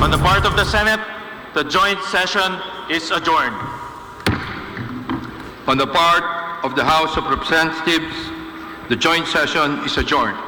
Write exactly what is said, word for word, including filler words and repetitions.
On the part of the Senate, the joint session is adjourned. On the part of the House of Representatives, the joint session is adjourned.